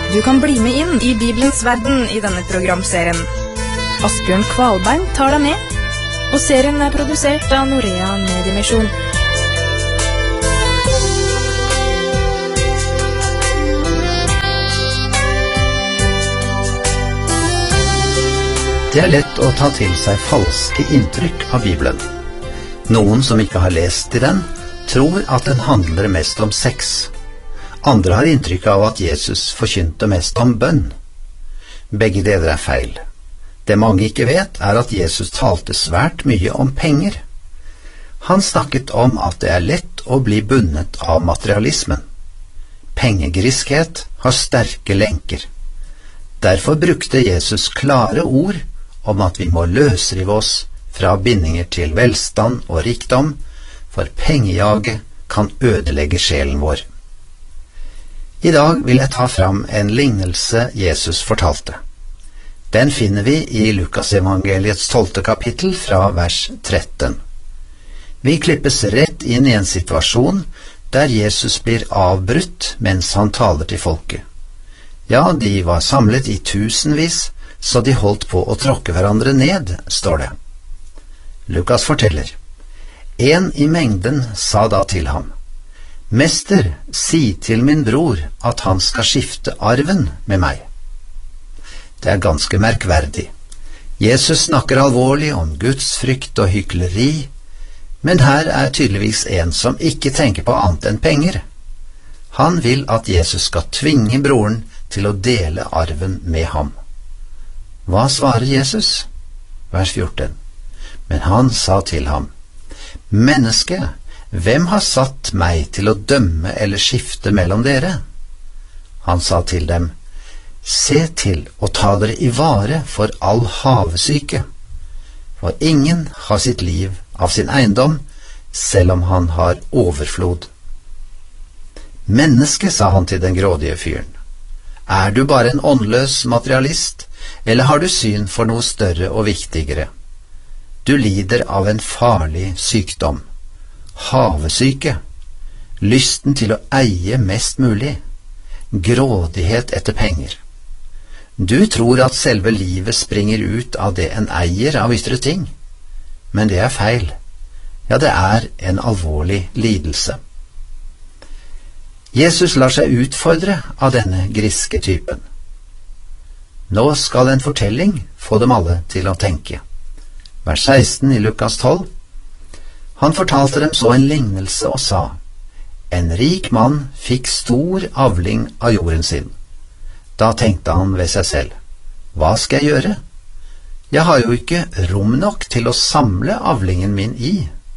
Du kan bli med inn i Bibelens verden i denne programserien. Asbjørn Kvalbein tar deg med, og serien er produsert av Norea Mediemisjon. Det er lett å ta til seg falske inntrykk av Bibelen. Noen som ikke har lest i den, tror at den handler mest om sex. Andre har inntrykk av at Jesus forkynte mest om bønn. Begge deler er feil. Det mange ikke vet, er at Jesus talte svært mye om penger. Han snakket om at det er lett å bli bundet av materialismen. Pengegriskhet har sterke lenker. Derfor brukte Jesus klare ord om at vi må løsrive oss fra bindinger til velstand og rikdom, for pengejaget kan ødelegge sjelen vår. I dag vil jeg ta fram en lignelse Jesus fortalte. Den finner vi i Lukasevangeliets 12. kapittel fra vers 13. Vi klippes rett inn i en situasjon der Jesus blir avbrutt mens han taler til folket. Ja, de var samlet i tusenvis, så de holdt på å tråkke hverandre ned, står det. Lukas forteller: En i mengden sa da til ham: Mester, si til min bror at han skal skifte arven med meg. Det er ganske merkverdig. Jesus snakker alvorlig om Guds frykt og hykleri, men her er tydeligvis en som ikke tenker på annet enn penger. Han vil at Jesus skal tvinge broren til å dele arven med ham. Hva svarer Jesus? Vers 14. Men han sa til ham: Menneske, hvem har satt meg til å dømme eller skifte mellom dere? Han sa til dem: Se til å ta dere i vare for all havesyke, for ingen har sitt liv av sin eiendom, selv om han har overflod. Menneske, sa han til den grådige fyren, er du bare en åndløs materialist, eller har du syn for noe større og viktigere? Du lider av en farlig sykdom, havesyke, lysten til å eie mest mulig, grådighet etter penger. Du tror at selve livet springer ut av det en eier av ytre ting, men det er feil. Ja, det er en alvorlig lidelse. Jesus lar seg utfordre av denne griske typen. Nå skal en fortelling få dem alle til å tenke. Vers 16 i Lukas 12. Han fortalte dem så en lignelse og sa: En rik mann fikk stor avling av jorden sin. Da tenkte han ved seg selv: Hva skal jeg gjøre? Jeg har jo ikke rom nok til å samle avlingen min i.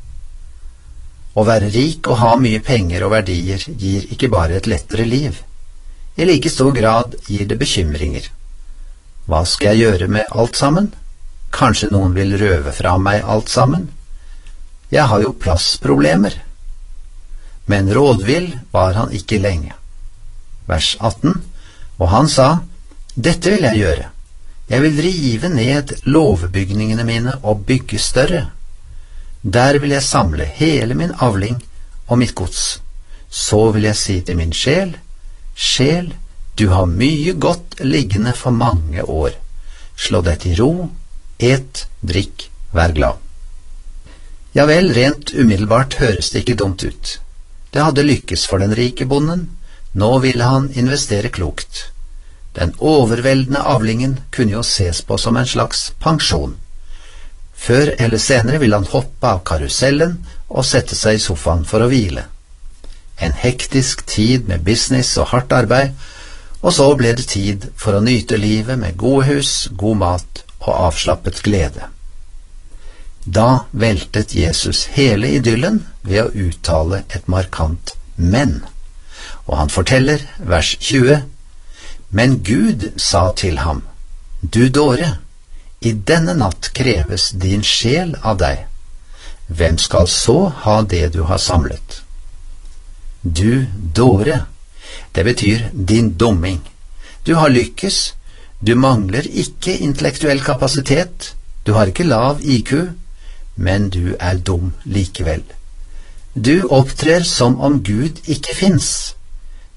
Å være rik og ha mye penger og verdier gir ikke bare et lettere liv. I like stor grad gir det bekymringer. Hva skal jeg gjøre med alt sammen? Kanskje noen vil røve fra meg alt sammen? Jeg har jo plassproblemer. Men rådvill var han ikke lenge. Vers 18. Og han sa: Dette vil jeg gjøre. Jeg vil rive ned låvebygningene mine og bygge større. Der vil jeg samle hele min avling og mitt gods. Så vil jeg si til min sjel: Sjel, du har mye godt liggende for mange år. Slå deg til ro, et, drikk, vær glad. Ja vel, rent umiddelbart høres det ikke dumt ut. Det hadde lykkes for den rike bonden. Nå ville han investere klokt. Den overveldende avlingen kunne jo ses på som en slags pensjon. Før eller senere ville han hoppe av karusellen og sette seg i sofaen for å hvile. En hektisk tid med business og hardt arbeid, og så ble det tid for å nyte livet med gode hus, god mat og avslappet glede. Da veltet Jesus hele idyllen ved å uttale et markant men. Og han forteller, vers 20, Men Gud sa til ham: Du dåre, i denne natt kreves din sjel av deg. Hvem skal så ha det du har samlet? Du dåre, det betyr din dumming. Du har lykkes, du mangler ikke intellektuell kapasitet, du har ikke lav IQ, men du er dum likevel. Du opptrer som om Gud ikke finnes.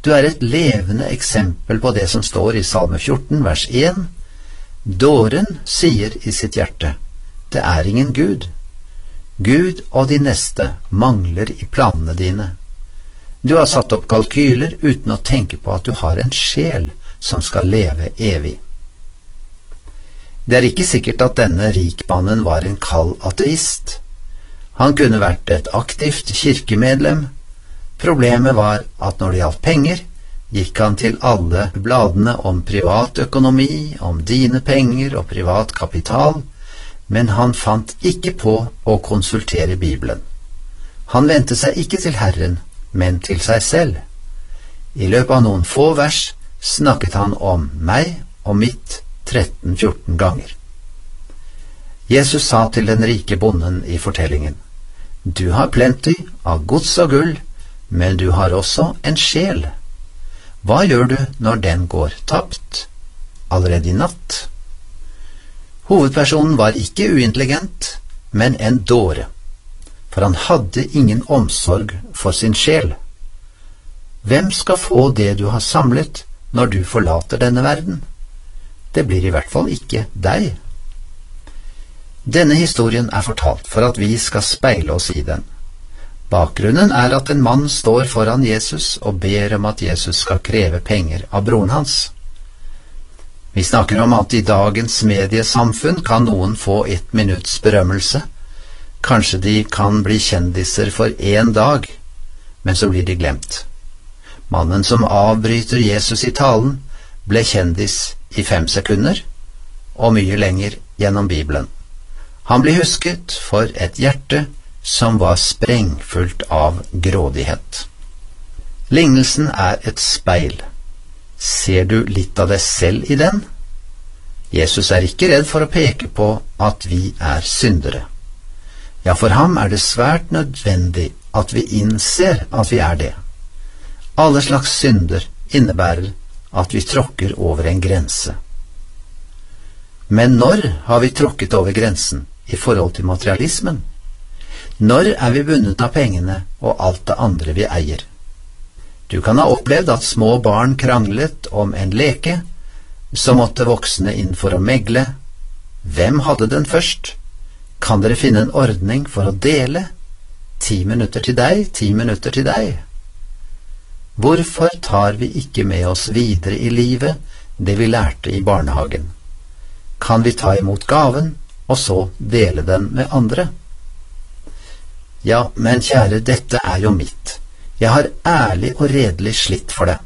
Du er et levende eksempel på det som står i Salme 14, vers 1. Dåren sier i sitt hjerte, det er ingen Gud. Gud og de neste mangler i planene dine. Du har satt opp kalkyler uten å tenke på at du har en sjel som skal leve evig. Det er ikke sikkert at denne rikmannen var en kald ateist. Han kunne vært et aktivt kirkemedlem. Problemet var at når det gjaldt penger, gikk han til alle bladene om privatøkonomi, om dine penger og privat kapital, men han fant ikke på å konsultere Bibelen. Han vendte seg ikke til Herren, men til seg selv. I løpet av noen få vers snakket han om meg og mitt 13-14 ganger. Jesus sa til den rike bonden i fortellingen, du har plenty av gods og gull, men du har også en sjel. Hva gjør du når den går tapt? Allerede i natt. Hovedpersonen var ikke uintelligent, men en dåre, for han hadde ingen omsorg for sin sjel. Hvem skal få det du har samlet når du forlater denne verden? Det blir i hvert fall ikke deg. Denne historien er fortalt for at vi skal speile oss i den. Bakgrunnen er at en mann står foran Jesus og ber om at Jesus skal kreve penger av broren hans. Vi snakker om at i dagens mediesamfunn kan noen få 1 minutts berømmelse. Kanskje de kan bli kjendiser for 1 dag, men så blir de glemt. Mannen som avbryter Jesus i talen, ble kjendis i 5 sekunder, og mye lenger gjennom Bibelen. Han blir husket for et hjerte som var sprengfullt av grådighet. Lignelsen er et speil. Ser du litt av deg selv i den? Jesus er ikke redd for å peke på at vi er syndere. Ja, for ham er det svært nødvendig at vi innser at vi er det. Alle slags synder innebærer at vi tråkker over en grense. Men når har vi tråkket over grensen i forhold til materialismen? Når er vi bundet av pengene og alt det andre vi eier? Du kan ha opplevd at små barn kranglet om en leke, så måtte voksne inn for å megle. Hvem hadde den først? Kan dere finne en ordning for å dele? 10 minutter til deg, 10 minutter til deg. Hvorfor tar vi ikke med oss videre i livet det vi lærte i barnehagen? Kan vi ta imot gaven, og så dele den med andre? Ja, men kjære, dette er jo mitt. Jeg har ærlig og redelig slitt for det.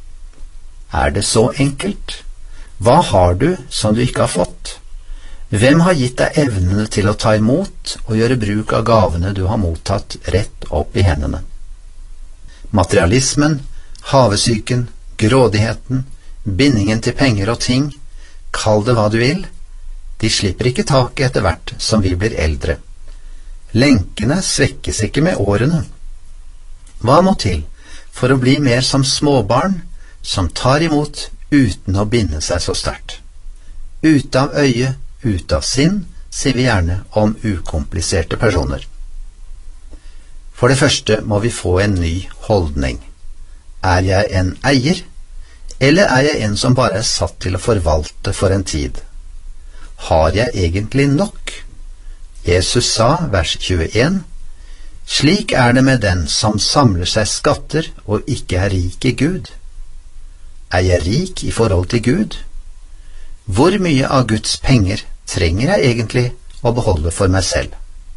Er det så enkelt? Hva har du som du ikke har fått? Hvem har gitt deg evnene til å ta imot og gjøre bruk av gavene du har mottatt rett opp i hendene? Materialismen, havesyken, grådigheten, bindingen til penger og ting, kall det hva du vil, de slipper ikke taket etter hvert som vi blir eldre. Lenkene svekkes ikke med årene. Hva må til for å bli mer som småbarn som tar imot uten å binde seg så sterkt? Ute av øye, ute av sinn, sier vi gjerne om ukompliserte personer. For det første må vi få en ny holdning. Er jeg en eier, eller er jeg en som bare er satt til å forvalte for en tid? Har jeg egentlig nok? Jesus sa, vers 21, slik er det med den som samler seg skatter og ikke er rik i Gud. Er jeg rik i forhold til Gud? Hvor mye av Guds penger trenger jeg egentlig å beholde for meg selv?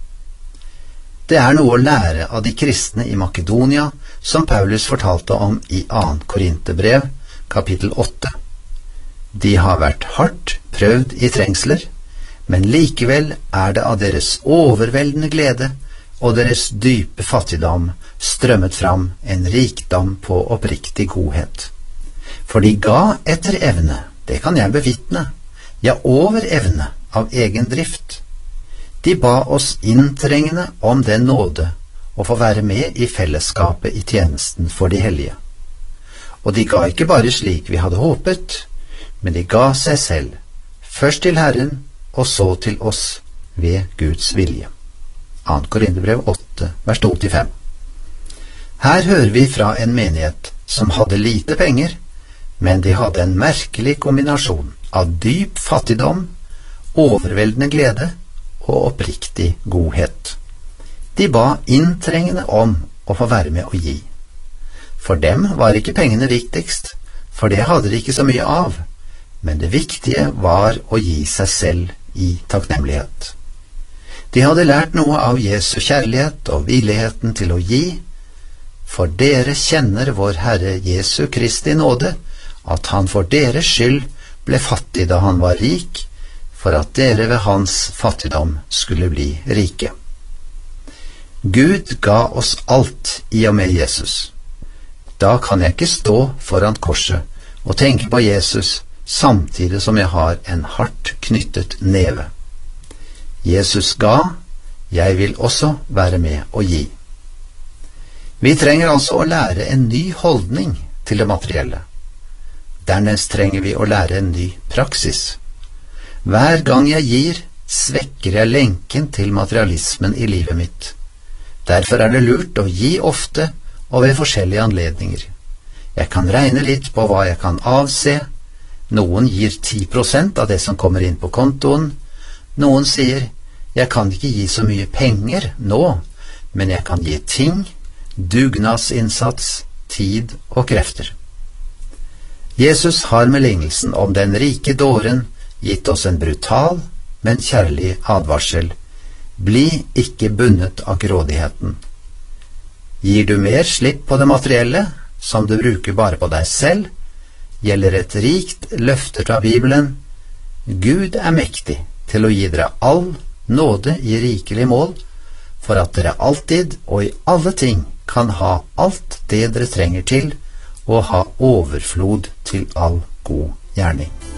Det er noe å lære av de kristne i Makedonia, som Paulus fortalte om i 2. Korinterbrev, kapittel 8. De har vært hardt prøvd i trengsler, men likevel er det av deres overveldende glede og deres dype fattigdom strømmet fram en rikdom på oppriktig godhet. For de ga etter evne, det kan jeg bevitne, ja, over evne av egen drift. De ba oss inntrengende om den nåde å få være med i fellesskapet i tjenesten for de hellige. Og de ga ikke bare slik vi hadde håpet, men de ga seg selv, først til Herren, og så til oss ved Guds vilje. 2. Korinterbrev 8, vers 2-5. Her hører vi fra en menighet som hadde lite penger, men de hadde en merkelig kombinasjon av dyp fattigdom, overveldende glede og oppriktig godhet. De ba inntrengende om å få være med å gi. For dem var ikke pengene viktigst, for det hadde de ikke så mye av, men det viktige var å gi seg selv i takknemlighet. De hadde lært noe av Jesu kjærlighet og villigheten til å gi, for dere kjenner vår Herre Jesu Kristi nåde, at han for deres skyld ble fattig da han var rik, for at dere ved hans fattigdom skulle bli rike. Gud ga oss alt i og med Jesus. Da kan jeg ikke stå foran korset og tenke på Jesus samtidig som jeg har en hardt knyttet neve. Jesus ga, jeg vil også være med å gi. Vi trenger altså å lære en ny holdning til det materielle. Dernest trenger vi å lære en ny praksis. Hver gang jeg gir, svekker jeg lenken til materialismen i livet mitt. Derfor er det lurt å gi ofte og ved forskjellige anledninger. Jeg kan regne litt på hva jeg kan avse. Noen gir 10% av det som kommer inn på kontoen. Noen sier, jeg kan ikke gi så mye penger nå, men jeg kan gi ting, dugnadsinnsats, tid og krefter. Jesus har med lignelsen om den rike dåren gitt oss en brutal, men kjærlig advarsel. Bli ikke bundet av grådigheten. Gir du mer slipp på det materielle, som du bruker bare på deg selv, gjelder et rikt løfte fra Bibelen. Gud er mektig til å gi dere all nåde i rikelig mål, for at dere alltid og i alle ting kan ha alt det dere trenger til, og ha overflod til all god gjerning.